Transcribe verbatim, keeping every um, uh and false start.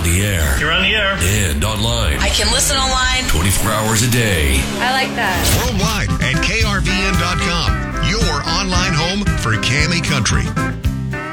the air. You're on the air. And online. I can listen online. twenty-four hours a day. I like that. Worldwide at K R V N dot com. Your online home for Cami Country.